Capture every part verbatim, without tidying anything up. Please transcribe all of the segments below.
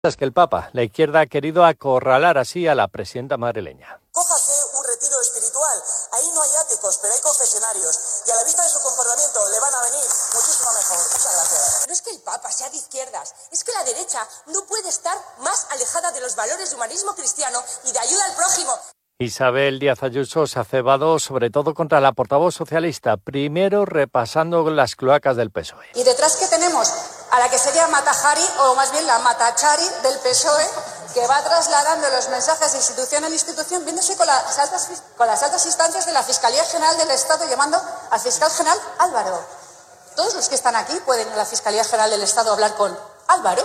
Es que el Papa, la izquierda, ha querido acorralar así a la presidenta madrileña. Cójase un retiro espiritual, ahí no hay áticos, pero hay confesionarios, y a la vista de su comportamiento le van a venir muchísimo mejor. Muchas gracias. No es que el Papa sea de izquierdas, es que la derecha no puede estar más alejada de los valores de humanismo cristiano y de ayuda al prójimo. Isabel Díaz Ayuso se ha cebado sobre todo contra la portavoz socialista, primero repasando las cloacas del P S O E. Y detrás que tenemos a la que sería Matajari, o más bien la Matachari del P S O E, que va trasladando los mensajes de institución en institución, viéndose con las altas, con las altas instancias de la Fiscalía General del Estado, llamando al fiscal general Álvaro. Todos los que están aquí pueden en la Fiscalía General del Estado hablar con Álvaro.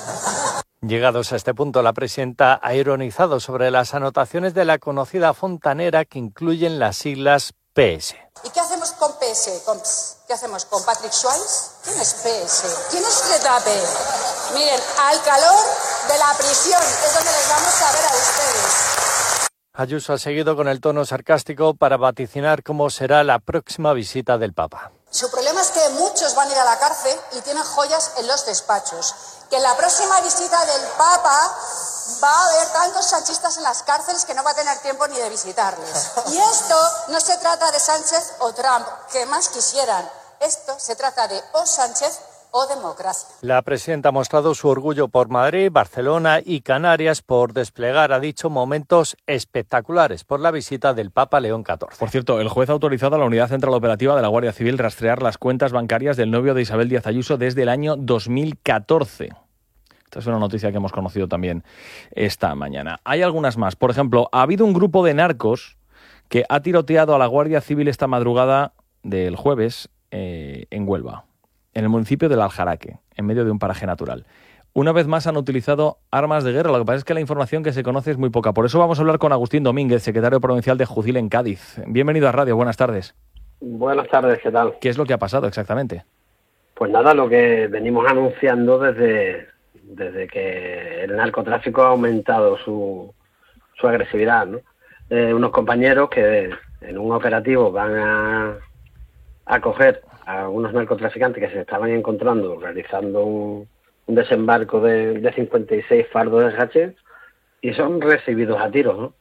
Llegados a este punto, la presidenta ha ironizado sobre las anotaciones de la conocida fontanera que incluyen las siglas P S. ¿Y qué hacemos con P S? ¿Con P S? ¿Qué hacemos con Patrick Swayze? ¿Quién es P S? ¿Quién es Letape? Miren, al calor de la prisión es donde les vamos a ver a ustedes. Ayuso ha seguido con el tono sarcástico para vaticinar cómo será la próxima visita del Papa. Su problema es que muchos van a ir a la cárcel y tienen joyas en los despachos. Que en la próxima visita del Papa va a haber tantos sanchistas en las cárceles que no va a tener tiempo ni de visitarles. Y esto no se trata de Sánchez o Trump, que más quisieran. Esto se trata de o Sánchez o democracia. La presidenta ha mostrado su orgullo por Madrid, Barcelona y Canarias por desplegar, ha dicho, momentos espectaculares por la visita del Papa León catorce. Por cierto, el juez ha autorizado a la Unidad Central Operativa de la Guardia Civil rastrear las cuentas bancarias del novio de Isabel Díaz Ayuso desde el año dos mil catorce. Esta es una noticia que hemos conocido también esta mañana. Hay algunas más. Por ejemplo, ha habido un grupo de narcos que ha tiroteado a la Guardia Civil esta madrugada del jueves eh, en Huelva, en el municipio del Aljaraque, en medio de un paraje natural. Una vez más han utilizado armas de guerra. Lo que pasa es que la información que se conoce es muy poca. Por eso vamos a hablar con Agustín Domínguez, secretario provincial de Jucil en Cádiz. Bienvenido a Radio, buenas tardes. Buenas tardes, ¿qué tal? ¿Qué es lo que ha pasado exactamente? Pues nada, lo que venimos anunciando desde, desde que el narcotráfico ha aumentado su, su agresividad, ¿no? Eh, unos compañeros que en un operativo van a, a coger a unos narcotraficantes que se estaban encontrando realizando un, un desembarco de, de cincuenta y seis fardos de hachís y son recibidos a tiros, ¿no?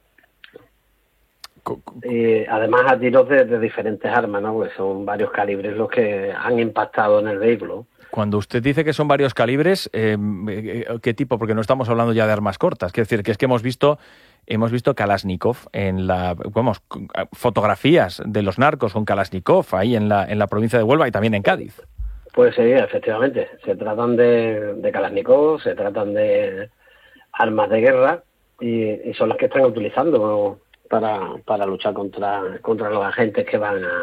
Y además a tiros de, de diferentes armas, ¿no? Porque son varios calibres los que han impactado en el vehículo. Cuando usted dice que son varios calibres, eh, ¿qué tipo? Porque no estamos hablando ya de armas cortas. Quiero decir, que es que hemos visto hemos visto Kalashnikov en la, vamos, fotografías de los narcos con Kalashnikov ahí en la en la provincia de Huelva y también en Cádiz. Pues sí, efectivamente. Se tratan de, de Kalashnikov, se tratan de armas de guerra y, y son las que están utilizando, ¿no? para, para luchar contra, contra los agentes que van a,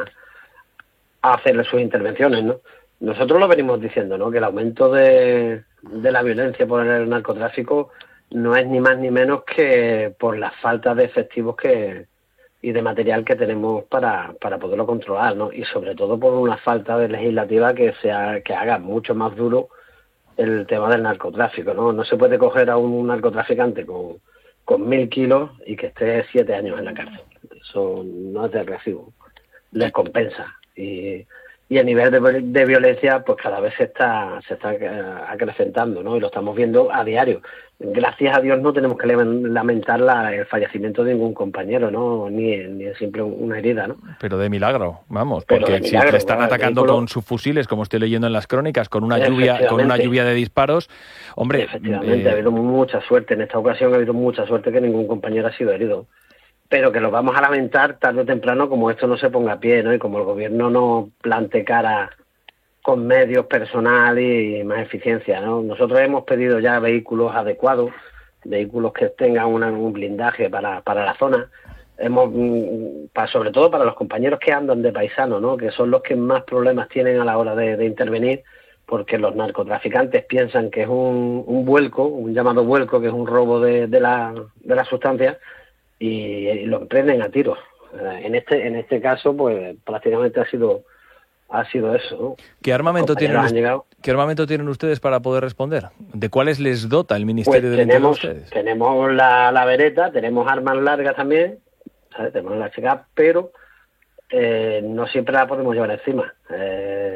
a hacer sus intervenciones, ¿no? Nosotros lo venimos diciendo, ¿no? Que el aumento de, de la violencia por el narcotráfico no es ni más ni menos que por la falta de efectivos que y de material que tenemos para, para poderlo controlar, ¿no? Y sobre todo por una falta de legislativa que sea que haga mucho más duro el tema del narcotráfico, ¿no? No se puede coger a un narcotraficante con con mil kilos y que esté siete años en la cárcel. Eso no es de recibo. Les compensa. Y, y a nivel de, de violencia, pues cada vez se está se está acrecentando, ¿no? Y lo estamos viendo a diario. Gracias a Dios no tenemos que lamentar la, el fallecimiento de ningún compañero, ¿no? Ni, ni simple una herida, ¿no? Pero de milagro, vamos, porque si le están atacando vehículo, con sus fusiles, como estoy leyendo en las crónicas, con una lluvia, con una lluvia de disparos, hombre. Efectivamente, eh... ha habido mucha suerte. En esta ocasión ha habido mucha suerte que ningún compañero ha sido herido. Pero que lo vamos a lamentar tarde o temprano como esto no se ponga a pie, ¿no? Y como el gobierno no plante cara con medios, personal y más eficiencia, ¿no? Nosotros hemos pedido ya vehículos adecuados, vehículos que tengan una, un blindaje para, para la zona, hemos para, sobre todo para los compañeros que andan de paisano, ¿no? Que son los que más problemas tienen a la hora de, de intervenir, porque los narcotraficantes piensan que es un, un vuelco, un llamado vuelco, que es un robo de, de la de la sustancia, y, y lo emprenden a tiros. En este en este caso, pues prácticamente ha sido ha sido eso, ¿no? ¿Qué armamento tienen ¿Qué armamento tienen ustedes para poder responder? ¿De cuáles les dota el Ministerio pues del Interior a ustedes? Tenemos la, la Beretta, tenemos armas largas también, ¿sabes? Tenemos la chica, pero eh, no siempre la podemos llevar encima. Eh,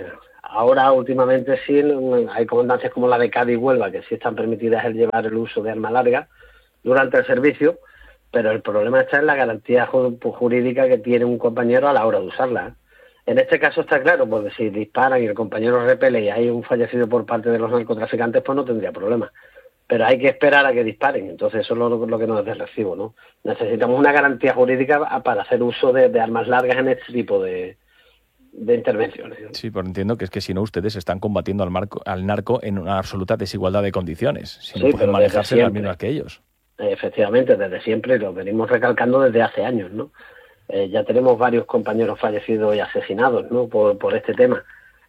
ahora últimamente sí hay comandancias como la de Cádiz y Huelva que sí están permitidas el llevar el uso de arma larga durante el servicio, pero el problema está en la garantía jurídica que tiene un compañero a la hora de usarla. En este caso está claro, porque si disparan y el compañero repele y hay un fallecido por parte de los narcotraficantes, pues no tendría problema. Pero hay que esperar a que disparen, entonces eso es lo, lo que nos es de recibo, ¿no? Necesitamos una garantía jurídica para hacer uso de, de armas largas en este tipo de, de intervenciones, ¿no? Sí, pero entiendo que es que si no ustedes están combatiendo al, marco, al narco en una absoluta desigualdad de condiciones, si no sí, pueden manejarse las mismas que ellos. Efectivamente, desde siempre, y lo venimos recalcando desde hace años, ¿no? Eh, ya tenemos varios compañeros fallecidos y asesinados, ¿no? Por, por este tema,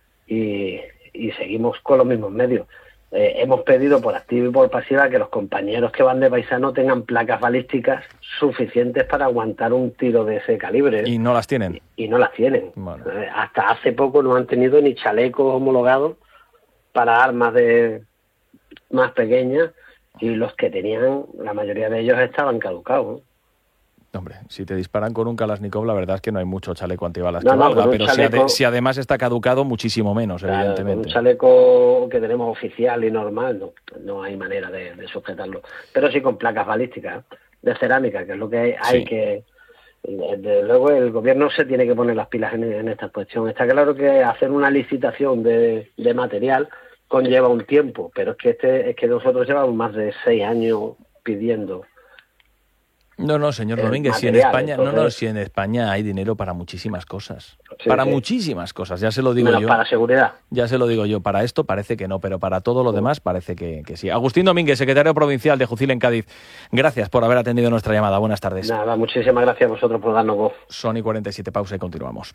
y, y seguimos con los mismos medios. Eh, hemos pedido por activa y por pasiva que los compañeros que van de paisano tengan placas balísticas suficientes para aguantar un tiro de ese calibre. ¿Y no las tienen? Y, y no las tienen. Bueno. Eh, hasta hace poco no han tenido ni chalecos homologados para armas de más pequeñas, y los que tenían, la mayoría de ellos estaban caducados, ¿no? Hombre, si te disparan con un Kalashnikov, la verdad es que no hay mucho chaleco antibalas no, que no, valga, pero chaleco, si, ade- si además está caducado, muchísimo menos, claro, evidentemente. Un chaleco que tenemos oficial y normal, no, no hay manera de, de sujetarlo. Pero sí con placas balísticas de cerámica, que es lo que hay, hay sí. que... Desde luego el gobierno se tiene que poner las pilas en, en esta cuestión. Está claro que hacer una licitación de, de material conlleva un tiempo, pero es que este es que nosotros llevamos más de seis años pidiendo. No, no, señor Domínguez, si en España, entonces... no, no, si en España hay dinero para muchísimas cosas, sí, para sí. muchísimas cosas, ya se lo digo Menos yo. Para seguridad. Ya se lo digo yo, para esto parece que no, pero para todo lo sí. demás parece que, que sí. Agustín Domínguez, secretario provincial de Jucil en Cádiz, gracias por haber atendido nuestra llamada. Buenas tardes. Nada, muchísimas gracias a vosotros por darnos voz. Son y cuarenta y siete, pausa y continuamos.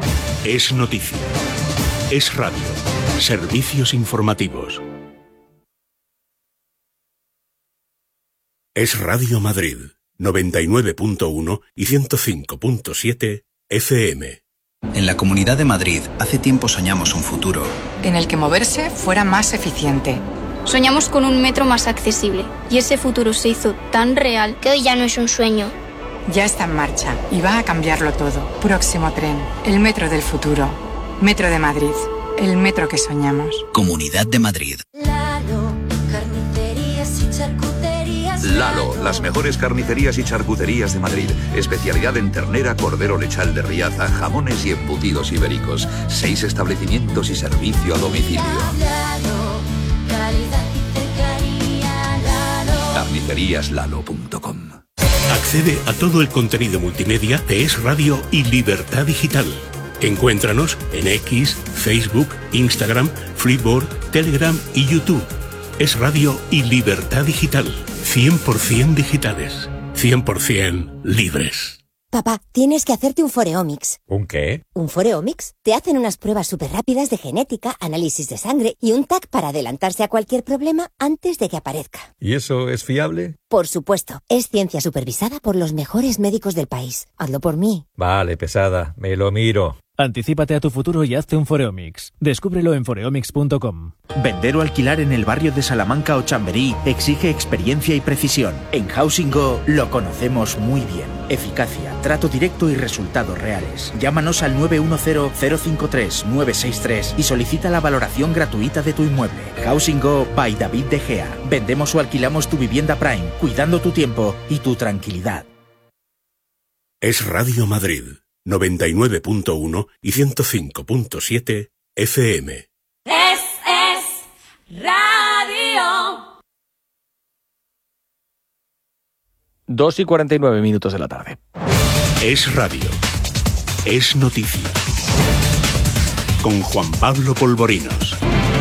Es noticia. Es radio. Servicios informativos. Es Radio Madrid. noventa y nueve punto uno y ciento cinco punto siete F M. En la Comunidad de Madrid hace tiempo soñamos un futuro en el que moverse fuera más eficiente. Soñamos con un metro más accesible y ese futuro se hizo tan real que hoy ya no es un sueño. Ya está en marcha y va a cambiarlo todo. Próximo tren, el metro del futuro. Metro de Madrid, el metro que soñamos. Comunidad de Madrid. Lalo, carnicerías y charcuterías. Lalo, las mejores carnicerías y charcuterías de Madrid. Especialidad en ternera, cordero lechal de Riaza, jamones y embutidos ibéricos. Seis establecimientos y servicio a domicilio. Lalo, calidad y cercanía, Lalo. carnicerías lalo punto com. Accede a todo el contenido multimedia de Es Radio y Libertad Digital. Encuéntranos en X, Facebook, Instagram, Freeboard, Telegram y YouTube. Es Radio y Libertad Digital. cien por ciento digitales. cien por ciento libres. Papá, tienes que hacerte un Foreomics. ¿Un qué? ¿Un Foreomics? Te hacen unas pruebas súper rápidas de genética, análisis de sangre y un T A C para adelantarse a cualquier problema antes de que aparezca. ¿Y eso es fiable? Por supuesto. Es ciencia supervisada por los mejores médicos del país. Hazlo por mí. Vale, pesada. Me lo miro. Anticípate a tu futuro y hazte un Foreomics. Descúbrelo en foreomics punto com. Vender o alquilar en el barrio de Salamanca o Chamberí exige experiencia y precisión. En Housing Go lo conocemos muy bien. Eficacia, trato directo y resultados reales. Llámanos al nueve uno cero, cero cinco tres, nueve seis tres y solicita la valoración gratuita de tu inmueble. Housing Go by David De Gea. Vendemos o alquilamos tu vivienda Prime, cuidando tu tiempo y tu tranquilidad. Es Radio Madrid. noventa y nueve punto uno y ciento cinco punto siete F M. Es, es radio. dos y cuarenta y nueve minutos de la tarde. Es radio. Es noticia. Con Juan Pablo Polvorinos.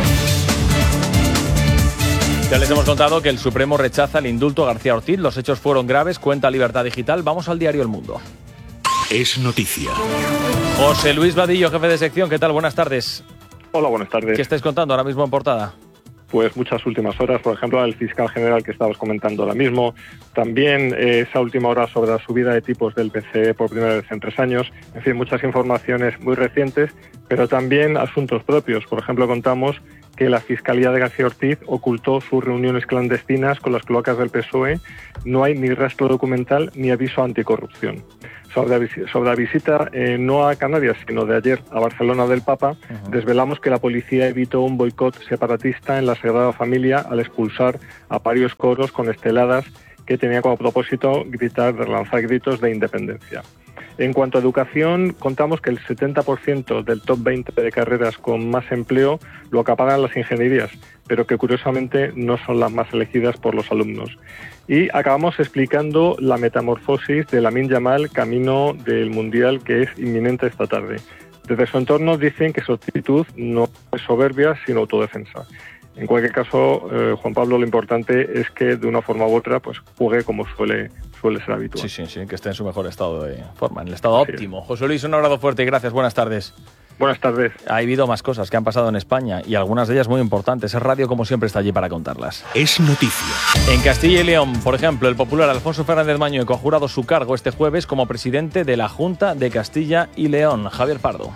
Ya les hemos contado que el Supremo rechaza el indulto a García Ortiz. Los hechos fueron graves, cuenta Libertad Digital. Vamos al diario El Mundo. Es noticia. José Luis Vadillo, jefe de sección, ¿qué tal? Buenas tardes. Hola, buenas tardes. ¿Qué estáis contando ahora mismo en portada? Pues muchas últimas horas, por ejemplo, el fiscal general que estabas comentando ahora mismo, también eh, esa última hora sobre la subida de tipos del P C E por primera vez en tres años, en fin, muchas informaciones muy recientes, pero también asuntos propios. Por ejemplo, contamos que la Fiscalía de García Ortiz ocultó sus reuniones clandestinas con las cloacas del P S O E. No hay ni rastro documental ni aviso anticorrupción. Sobre la, sobre la visita eh, no a Canarias, sino de ayer a Barcelona del Papa, uh-huh. desvelamos que la policía evitó un boicot separatista en la Sagrada Familia al expulsar a varios coros con esteladas que tenían como propósito gritar, lanzar gritos de independencia. En cuanto a educación, contamos que el setenta por ciento del top veinte de carreras con más empleo lo acaparan las ingenierías, pero que curiosamente no son las más elegidas por los alumnos. Y acabamos explicando la metamorfosis de Lamine Yamal camino del Mundial, que es inminente esta tarde. Desde su entorno dicen que su actitud no es soberbia, sino autodefensa. En cualquier caso, eh, Juan Pablo, lo importante es que de una forma u otra pues juegue como suele suele ser habitual. Sí, sí, sí, que esté en su mejor estado de forma, en el estado sí. óptimo. José Luis, un abrazo fuerte y gracias. Buenas tardes. Buenas tardes. Ha habido más cosas que han pasado en España y algunas de ellas muy importantes. Es Radio, como siempre, está allí para contarlas. Es noticia. En Castilla y León, por ejemplo, el popular Alfonso Fernández Mañueco ha jurado su cargo este jueves como presidente de la Junta de Castilla y León. Javier Pardo.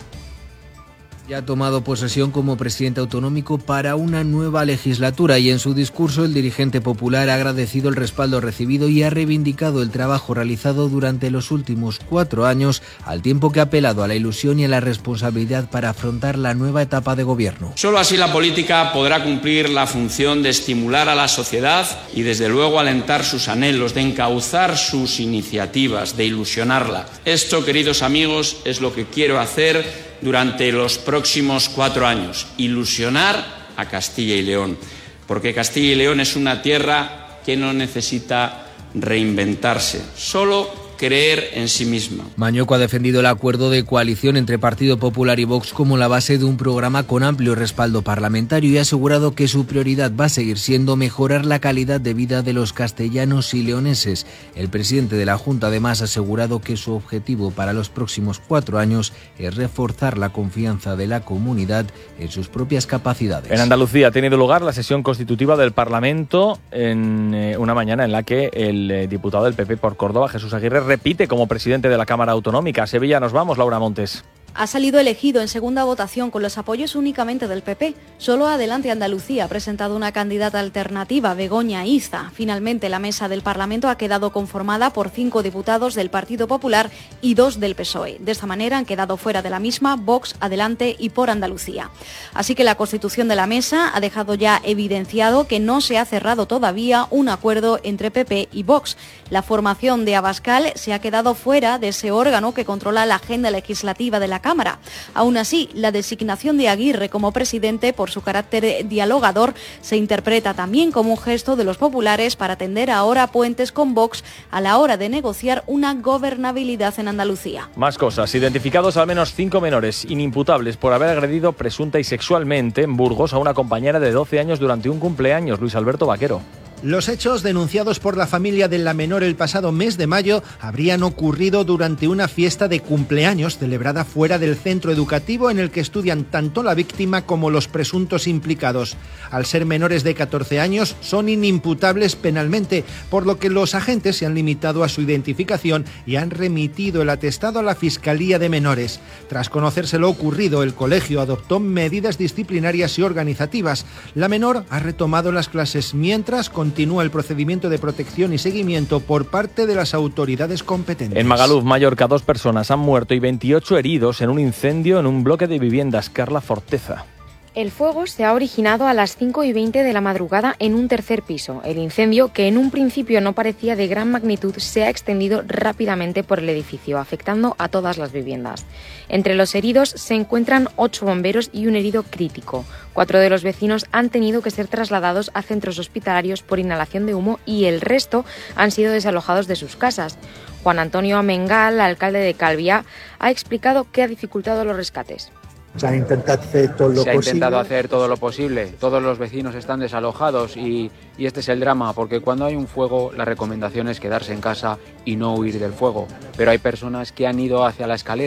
Ya ha tomado posesión como presidente autonómico para una nueva legislatura y en su discurso el dirigente popular ha agradecido el respaldo recibido y ha reivindicado el trabajo realizado durante los últimos cuatro años, al tiempo que ha apelado a la ilusión y a la responsabilidad para afrontar la nueva etapa de gobierno. Solo así la política podrá cumplir la función de estimular a la sociedad y desde luego alentar sus anhelos, de encauzar sus iniciativas, de ilusionarla. Esto, queridos amigos, es lo que quiero hacer durante los próximos cuatro años, ilusionar a Castilla y León, porque Castilla y León es una tierra que no necesita reinventarse, solo creer en sí misma. Mañueco ha defendido el acuerdo de coalición entre Partido Popular y Vox como la base de un programa con amplio respaldo parlamentario y ha asegurado que su prioridad va a seguir siendo mejorar la calidad de vida de los castellanos y leoneses. El presidente de la Junta además ha asegurado que su objetivo para los próximos cuatro años es reforzar la confianza de la comunidad en sus propias capacidades. En Andalucía ha tenido lugar la sesión constitutiva del Parlamento en eh, una mañana en la que el eh, diputado del P P por Córdoba, Jesús Aguirre, repite como presidente de la Cámara Autonómica. A Sevilla nos vamos, Laura Montes. Ha salido elegido en segunda votación con los apoyos únicamente del P P. Solo Adelante Andalucía ha presentado una candidata alternativa, Begoña Iza. Finalmente, la mesa del Parlamento ha quedado conformada por cinco diputados del Partido Popular y dos del P S O E. De esta manera han quedado fuera de la misma Vox, Adelante y Por Andalucía. Así que la constitución de la mesa ha dejado ya evidenciado que no se ha cerrado todavía un acuerdo entre P P y Vox. La formación de Abascal se ha quedado fuera de ese órgano que controla la agenda legislativa de la Cámara. Aún así, la designación de Aguirre como presidente, por su carácter dialogador, se interpreta también como un gesto de los populares para tender ahora puentes con Vox a la hora de negociar una gobernabilidad en Andalucía. Más cosas. Identificados al menos cinco menores inimputables por haber agredido presunta y sexualmente en Burgos a una compañera de doce años durante un cumpleaños. Luis Alberto Vaquero. Los hechos denunciados por la familia de la menor el pasado mes de mayo habrían ocurrido durante una fiesta de cumpleaños celebrada fuera del centro educativo en el que estudian tanto la víctima como los presuntos implicados. Al ser menores de catorce años, son inimputables penalmente, por lo que los agentes se han limitado a su identificación y han remitido el atestado a la Fiscalía de Menores. Tras conocerse lo ocurrido, el colegio adoptó medidas disciplinarias y organizativas. La menor ha retomado las clases mientras con Continúa el procedimiento de protección y seguimiento por parte de las autoridades competentes. En Magaluf, Mallorca, dos personas han muerto y veintiocho heridos en un incendio en un bloque de viviendas. Carla Forteza. El fuego se ha originado a las cinco y veinte de la madrugada en un tercer piso. El incendio, que en un principio no parecía de gran magnitud, se ha extendido rápidamente por el edificio, afectando a todas las viviendas. Entre los heridos se encuentran ocho bomberos y un herido crítico. Cuatro de los vecinos han tenido que ser trasladados a centros hospitalarios por inhalación de humo y el resto han sido desalojados de sus casas. Juan Antonio Amengal, alcalde de Calviá, ha explicado qué ha dificultado los rescates. Se ha intentado hacer todo lo Se ha posible. intentado hacer todo lo posible. Todos los vecinos están desalojados y, y este es el drama, porque cuando hay un fuego la recomendación es quedarse en casa y no huir del fuego. Pero hay personas que han ido hacia la escalera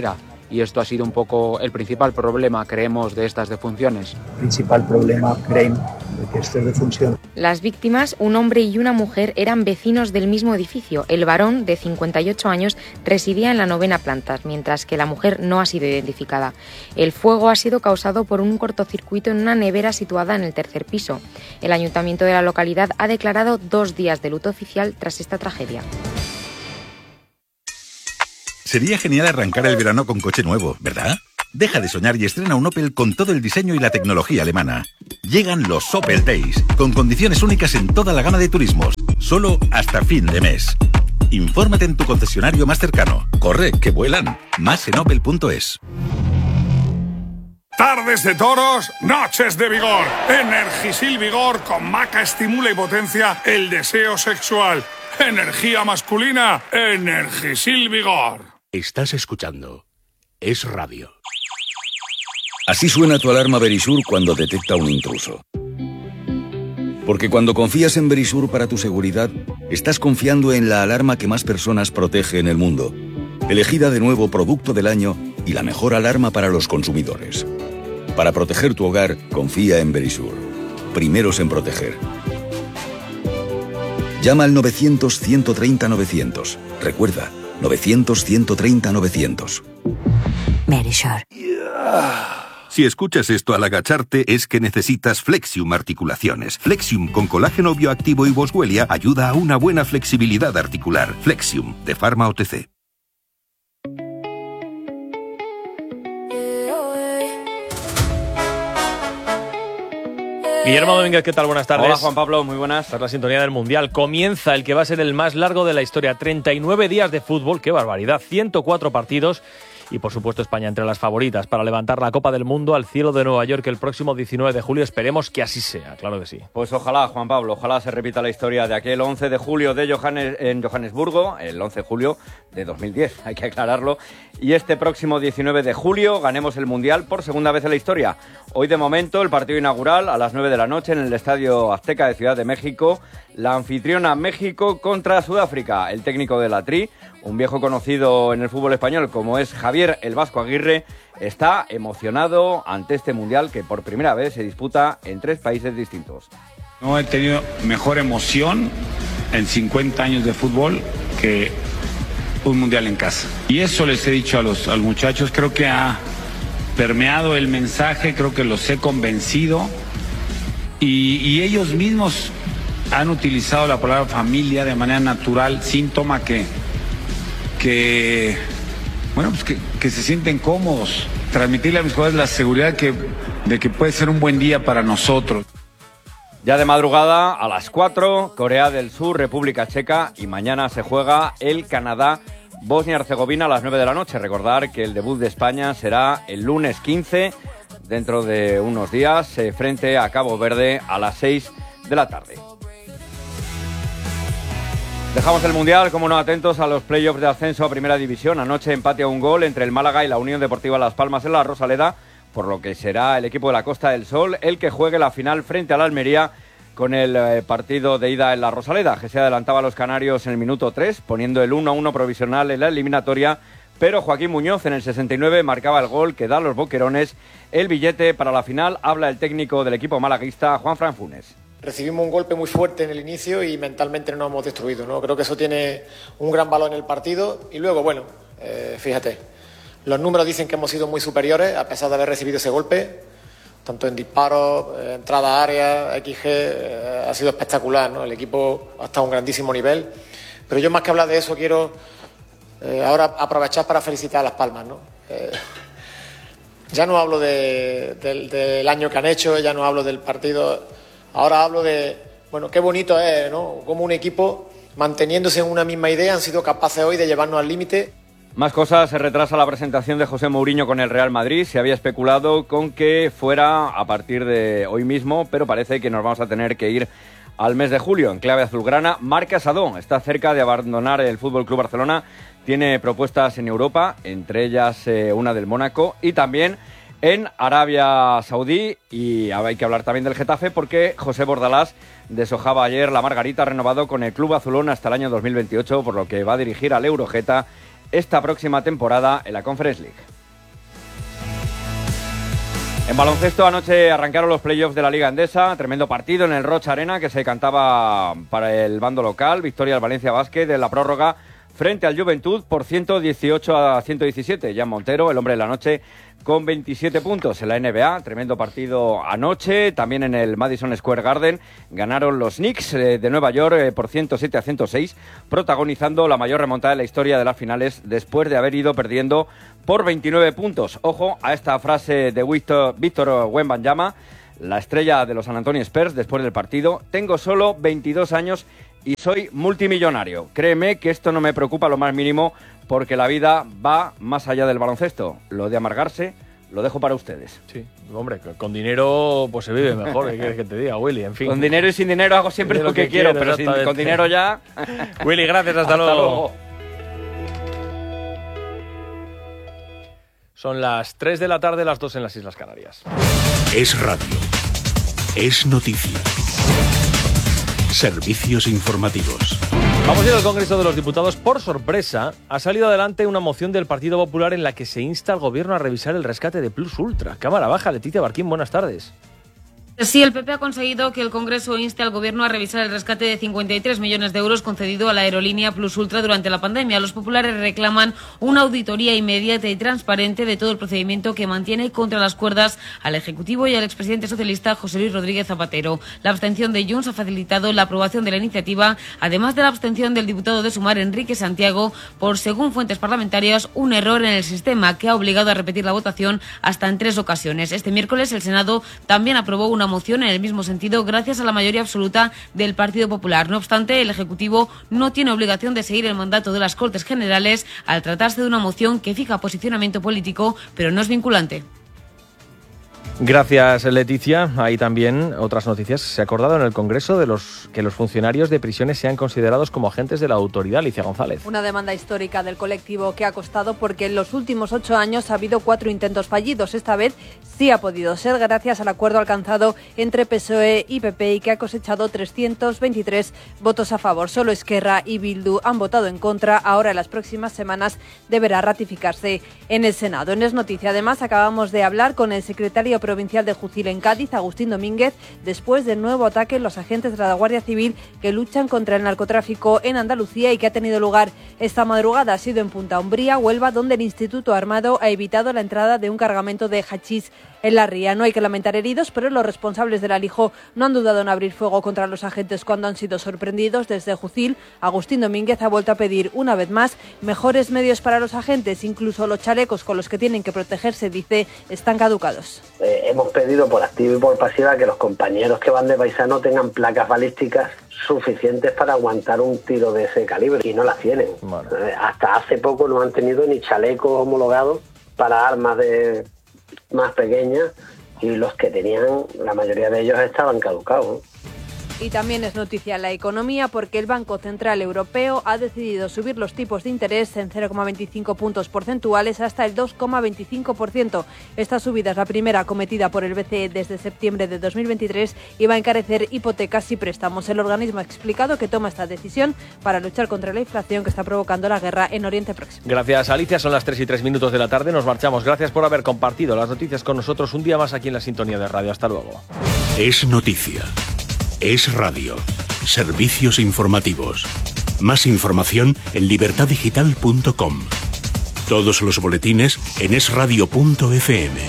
y esto ha sido un poco el principal problema, creemos, de estas defunciones. Principal problema, creen, de que esté de función. Las víctimas, un hombre y una mujer, eran vecinos del mismo edificio. El varón, de cincuenta y ocho años, residía en la novena planta, mientras que la mujer no ha sido identificada. El fuego ha sido causado por un cortocircuito en una nevera situada en el tercer piso. El ayuntamiento de la localidad ha declarado dos días de luto oficial tras esta tragedia. Sería genial arrancar el verano con coche nuevo, ¿verdad? Deja de soñar y estrena un Opel con todo el diseño y la tecnología alemana. Llegan los Opel Days, con condiciones únicas en toda la gama de turismos, solo hasta fin de mes. Infórmate en tu concesionario más cercano. Corre, que vuelan. Más en opel punto es. Tardes de toros, noches de vigor. Energisil Vigor con maca estimula y potencia el deseo sexual. Energía masculina, Energisil Vigor. Estás escuchando Es Radio. Así suena tu alarma Verisur cuando detecta un intruso. Porque cuando confías en Verisur para tu seguridad, estás confiando en la alarma que más personas protege en el mundo. Elegida de nuevo Producto del Año y la mejor alarma para los consumidores. Para proteger tu hogar, confía en Verisur. Primeros en proteger. Llama al novecientos, ciento treinta, novecientos. Recuerda, novecientos, ciento treinta, novecientos. Verisur. Si escuchas esto al agacharte es que necesitas Flexium Articulaciones. Flexium con colágeno bioactivo y boswellia ayuda a una buena flexibilidad articular. Flexium, de Pharma O T C. Guillermo Domínguez, ¿qué tal? Buenas tardes. Hola, Juan Pablo, muy buenas. Tras la sintonía del Mundial, comienza el que va a ser el más largo de la historia. treinta y nueve días de fútbol, qué barbaridad, ciento cuatro partidos. Y por supuesto España entre las favoritas para levantar la Copa del Mundo al cielo de Nueva York el próximo diecinueve de julio. Esperemos que así sea, claro que sí. Pues ojalá, Juan Pablo, ojalá se repita la historia de aquel once de julio de Johannes, en Johannesburgo, el once de julio de dos mil diez, hay que aclararlo. Y este próximo diecinueve de julio ganemos el Mundial por segunda vez en la historia. Hoy de momento el partido inaugural a las nueve de la noche en el Estadio Azteca de Ciudad de México. La anfitriona México contra Sudáfrica. El técnico de la Tri, un viejo conocido en el fútbol español como es Javier el Vasco Aguirre, está emocionado ante este Mundial que por primera vez se disputa en tres países distintos. No he tenido mejor emoción en cincuenta años de fútbol que un Mundial en casa. Y eso les he dicho a los, a los muchachos, creo que ha permeado el mensaje, creo que los he convencido y, y ellos mismos han utilizado la palabra familia de manera natural, síntoma que, que bueno, pues que, que se sienten cómodos. Transmitirle a mis jugadores la seguridad que, de que puede ser un buen día para nosotros. Ya de madrugada, a las cuatro, Corea del Sur, República Checa, y mañana se juega el Canadá, Bosnia-Herzegovina a las nueve de la noche. Recordar que el debut de España será el lunes quince, dentro de unos días, eh, frente a Cabo Verde a las seis de la tarde. Dejamos el Mundial, como no, atentos a los playoffs de ascenso a Primera División. Anoche empate a un gol entre el Málaga y la Unión Deportiva Las Palmas en la Rosaleda, por lo que será el equipo de la Costa del Sol el que juegue la final frente a la Almería con el eh, partido de ida en la Rosaleda, que se adelantaba a los canarios en el minuto tres, poniendo el uno a uno provisional en la eliminatoria, pero Joaquín Muñoz en el sesenta y nueve marcaba el gol que da a los boquerones el billete para la final. Habla el técnico del equipo malaguista, Juanfran Funes. Recibimos un golpe muy fuerte en el inicio y mentalmente no nos hemos destruido, ¿no? Creo que eso tiene un gran valor en el partido. Y luego, bueno, eh, fíjate, los números dicen que hemos sido muy superiores a pesar de haber recibido ese golpe, tanto en disparos, eh, entrada a área, equis ge, eh, ha sido espectacular, ¿no? El equipo ha estado a un grandísimo nivel. Pero yo más que hablar de eso quiero eh, ahora aprovechar para felicitar a Las Palmas, ¿no? Eh, ya no hablo de, de, del año que han hecho, ya no hablo del partido. Ahora hablo de, bueno, qué bonito es, ¿no? Como un equipo, manteniéndose en una misma idea, han sido capaces hoy de llevarnos al límite. Más cosas, se retrasa la presentación de José Mourinho con el Real Madrid. Se había especulado con que fuera a partir de hoy mismo, pero parece que nos vamos a tener que ir al mes de julio. En clave azulgrana, Marc Casadó está cerca de abandonar el F C Barcelona. Tiene propuestas en Europa, entre ellas eh, una del Mónaco y también en Arabia Saudí. Y hay que hablar también del Getafe porque José Bordalás deshojaba ayer la margarita, renovado con el club azulón hasta el año dos mil veintiocho, por lo que va a dirigir al Eurogeta esta próxima temporada en la Conference League. En baloncesto anoche arrancaron los playoffs de la Liga Endesa, tremendo partido en el Rocha Arena que se cantaba para el bando local, victoria del Valencia Basket de la prórroga frente al Juventud por ciento dieciocho a ciento diecisiete. Jan Montero, el hombre de la noche, con veintisiete puntos. En la N B A, tremendo partido anoche, también en el Madison Square Garden, ganaron los Knicks eh, de Nueva York eh, por ciento siete a ciento seis, protagonizando la mayor remontada de la historia de las finales después de haber ido perdiendo por veintinueve puntos. Ojo a esta frase de Víctor, Víctor Wembanyama, la estrella de los San Antonio Spurs, después del partido: tengo solo veintidós años y soy multimillonario. Créeme que esto no me preocupa lo más mínimo, porque la vida va más allá del baloncesto. Lo de amargarse lo dejo para ustedes. Sí, hombre, con dinero pues se vive mejor, ¿qué quieres que te diga, Willy? En fin. Con dinero y sin dinero hago siempre lo, lo que, que quiero, pero sin, con dinero ya... Willy, gracias, hasta, hasta luego. luego. Son las tres de la tarde, las dos en las Islas Canarias. Es radio. Es noticia. Servicios informativos. Vamos a ir al Congreso de los Diputados. Por sorpresa, ha salido adelante una moción del Partido Popular en la que se insta al Gobierno a revisar el rescate de Plus Ultra. Cámara baja, Leticia Barquín, buenas tardes. Sí, el P P ha conseguido que el Congreso inste al Gobierno a revisar el rescate de cincuenta y tres millones de euros concedido a la aerolínea Plus Ultra durante la pandemia. Los populares reclaman una auditoría inmediata y transparente de todo el procedimiento que mantiene contra las cuerdas al Ejecutivo y al expresidente socialista José Luis Rodríguez Zapatero. La abstención de Junts ha facilitado la aprobación de la iniciativa, además de la abstención del diputado de Sumar, Enrique Santiago, por, según fuentes parlamentarias, un error en el sistema que ha obligado a repetir la votación hasta en tres ocasiones. Este miércoles el Senado también aprobó una moción en el mismo sentido gracias a la mayoría absoluta del Partido Popular. No obstante, el Ejecutivo no tiene obligación de seguir el mandato de las Cortes Generales al tratarse de una moción que fija posicionamiento político, pero no es vinculante. Gracias, Leticia. Hay también otras noticias. Se ha acordado en el Congreso de los que los funcionarios de prisiones sean considerados como agentes de la autoridad. Alicia González. Una demanda histórica del colectivo que ha costado porque en los últimos ocho años ha habido cuatro intentos fallidos. Esta vez sí ha podido ser gracias al acuerdo alcanzado entre P S O E y P P y que ha cosechado trescientos veintitrés votos a favor. Solo Esquerra y Bildu han votado en contra. Ahora, en las próximas semanas, deberá ratificarse en el Senado. En Es Noticia, además, acabamos de hablar con el secretario provincial de Jucil en Cádiz, Agustín Domínguez, después del nuevo ataque en los agentes de la Guardia Civil que luchan contra el narcotráfico en Andalucía y que ha tenido lugar esta madrugada. Ha sido en Punta Umbría, Huelva, donde el Instituto Armado ha evitado la entrada de un cargamento de hachís en la ría. No hay que lamentar heridos, pero los responsables del alijo no han dudado en abrir fuego contra los agentes cuando han sido sorprendidos. Desde Jucil, Agustín Domínguez ha vuelto a pedir una vez más mejores medios para los agentes. Incluso los chalecos con los que tienen que protegerse, dice, están caducados. Eh, hemos pedido por activa y por pasiva que los compañeros que van de paisano tengan placas balísticas suficientes para aguantar un tiro de ese calibre, y no las tienen. Bueno. Eh, hasta hace poco no han tenido ni chalecos homologados para armas de más pequeñas, y los que tenían, la mayoría de ellos estaban caducados. Y también es noticia la economía porque el Banco Central Europeo ha decidido subir los tipos de interés en cero coma veinticinco puntos porcentuales hasta el dos coma veinticinco por ciento. Esta subida es la primera acometida por el B C E desde septiembre de dos mil veintitrés y va a encarecer hipotecas y préstamos. El organismo ha explicado que toma esta decisión para luchar contra la inflación que está provocando la guerra en Oriente Próximo. Gracias, Alicia. Son las tres y tres minutos de la tarde. Nos marchamos. Gracias por haber compartido las noticias con nosotros un día más aquí en la sintonía de radio. Hasta luego. Es noticia. Es radio. Servicios informativos. Más información en libertad digital punto com. Todos los boletines en es radio punto efe eme.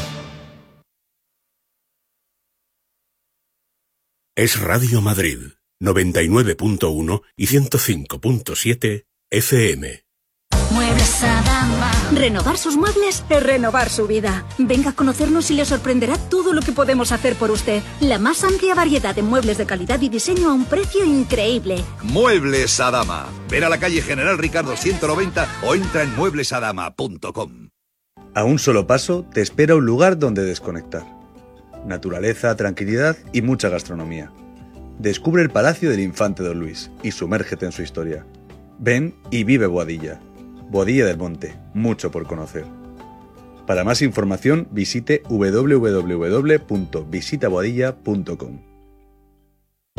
Es Radio Madrid, noventa y nueve punto uno y ciento cinco punto siete efe eme. Muebles Adama. Renovar sus muebles es renovar su vida. Venga a conocernos y le sorprenderá todo lo que podemos hacer por usted. La más amplia variedad de muebles de calidad y diseño a un precio increíble. Muebles Adama. Ven a la calle General Ricardo ciento noventa o entra en muebles adama punto com. A un solo paso te espera un lugar donde desconectar. Naturaleza, tranquilidad y mucha gastronomía. Descubre el Palacio del Infante Don Luis y sumérgete en su historia. Ven y vive Boadilla. Boadilla del Monte, mucho por conocer. Para más información visite doble u doble u doble u punto visita boadilla punto com.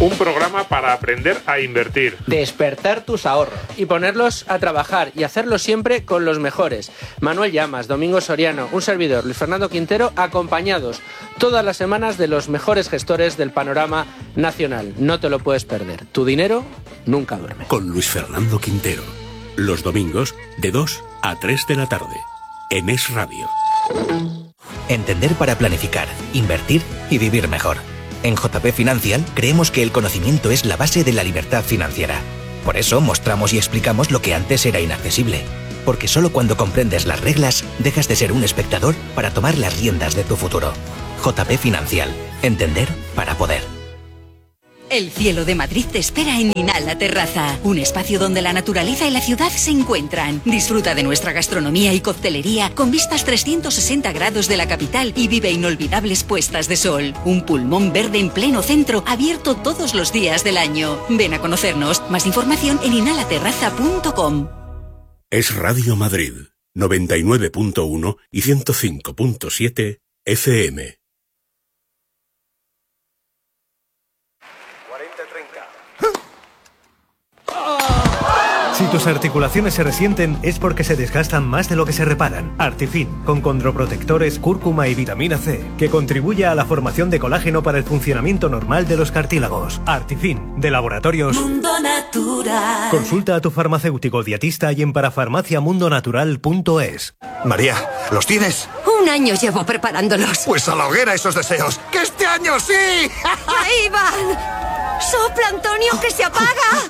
Un programa para aprender a invertir. Despertar tus ahorros y ponerlos a trabajar y hacerlo siempre con los mejores. Manuel Llamas, Domingo Soriano, un servidor, Luis Fernando Quintero, acompañados todas las semanas de los mejores gestores del panorama nacional. No te lo puedes perder. Tu dinero nunca duerme. Con Luis Fernando Quintero. Los domingos de dos a tres de la tarde. En Es Radio. Entender para planificar, invertir y vivir mejor. En J P Financial creemos que el conocimiento es la base de la libertad financiera. Por eso mostramos y explicamos lo que antes era inaccesible. Porque solo cuando comprendes las reglas, dejas de ser un espectador para tomar las riendas de tu futuro. J P Financial. Entender para poder. El cielo de Madrid te espera en Inala Terraza, un espacio donde la naturaleza y la ciudad se encuentran. Disfruta de nuestra gastronomía y coctelería con vistas trescientos sesenta grados de la capital y vive inolvidables puestas de sol. Un pulmón verde en pleno centro, abierto todos los días del año. Ven a conocernos. Más información en inalaterraza punto com. Es Radio Madrid, noventa y nueve punto uno y ciento cinco punto siete F M. Si tus articulaciones se resienten es porque se desgastan más de lo que se reparan. Artifin, con condroprotectores, cúrcuma y vitamina C, que contribuye a la formación de colágeno para el funcionamiento normal de los cartílagos. Artifin, de Laboratorios Mundo Natural. Consulta a tu farmacéutico dietista y en parafarmacia mundo natural punto es. María, ¿los tienes? Un año llevo preparándolos. Pues a la hoguera esos deseos. ¡Que este año sí! ¡Ahí van! ¡Sopla, Antonio, que se apaga!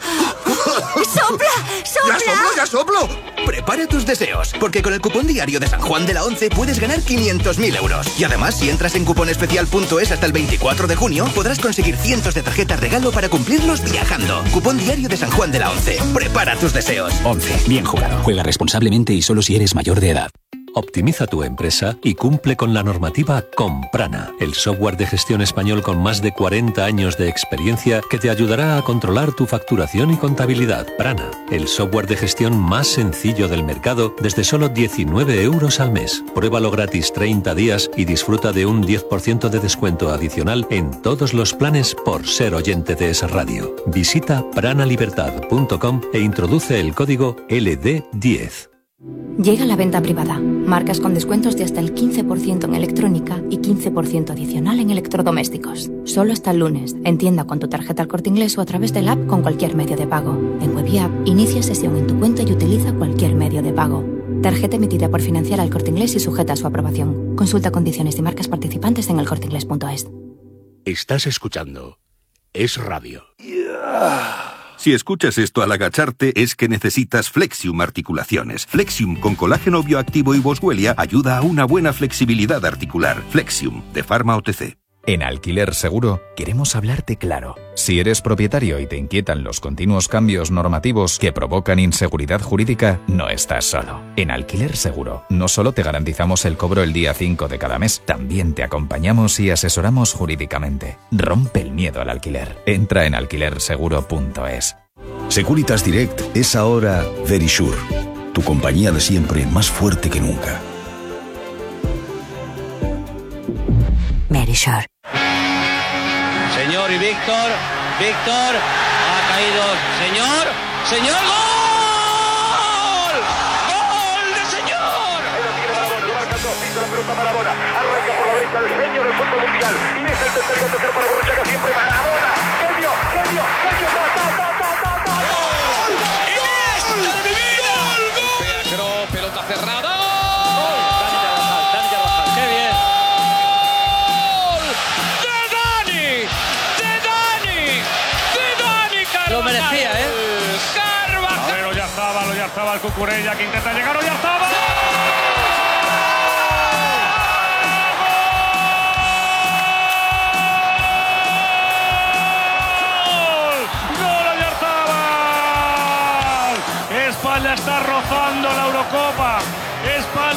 ¡Sopla, sopla! ¡Ya soplo, ya soplo! Prepara tus deseos, porque con el cupón diario de San Juan de la Once puedes ganar quinientos mil euros. Y además, si entras en cuponespecial punto es hasta el veinticuatro de junio, podrás conseguir cientos de tarjetas regalo para cumplirlos viajando. Cupón diario de San Juan de la Once. Prepara tus deseos. Once. Bien jugado. Juega responsablemente y solo si eres mayor de edad. Optimiza tu empresa y cumple con la normativa con Prana, el software de gestión español con más de cuarenta años de experiencia que te ayudará a controlar tu facturación y contabilidad. Prana, el software de gestión más sencillo del mercado desde solo diecinueve euros al mes. Pruébalo gratis treinta días y disfruta de un diez por ciento de descuento adicional en todos los planes por ser oyente de Es Radio. Visita pranalibertad punto com e introduce el código L D diez. Llega la venta privada. Marcas con descuentos de hasta el quince por ciento en electrónica y quince por ciento adicional en electrodomésticos. Solo hasta el lunes. En tienda con tu tarjeta El Corte Inglés o a través del app con cualquier medio de pago. En web y app, inicia sesión en tu cuenta y utiliza cualquier medio de pago. Tarjeta emitida por Financiera El Corte Inglés y sujeta a su aprobación. Consulta condiciones y marcas participantes en el corte inglés punto es. Estás escuchando Es Radio. Si escuchas esto al agacharte es que necesitas Flexium Articulaciones. Flexium con colágeno bioactivo y boswellia ayuda a una buena flexibilidad articular. Flexium, de Pharma O T C. En Alquiler Seguro queremos hablarte claro. Si eres propietario y te inquietan los continuos cambios normativos que provocan inseguridad jurídica, no estás solo. En Alquiler Seguro no solo te garantizamos el cobro el día cinco de cada mes, también te acompañamos y asesoramos jurídicamente. Rompe el miedo al alquiler. Entra en alquiler seguro punto es. Securitas Direct es ahora Verisure, tu compañía de siempre más fuerte que nunca. Verisure. Señor y Víctor, Víctor, ha caído, señor, señor, ¡gol! ¡Gol de señor! Ahí lo tiene Marabona, lo marca dos, pisa la pelota Marabona, arranca por la derecha el genio del fútbol mundial, y es el tercero, tercero para Borruchaga, siempre Marabona, genio, genio, genio, ta, ta, ta, ta, ta, ta, ¡gol! ¡Iniesta de mi vida! Pedro, pelota cerrada. Lo merecía, ¿eh? Carvajal. Ya estaba, lo ya estaba el Cucurella que intenta llegar, ya estaba. ¡Gol! ¡Gol! España está rozando la Eurocopa.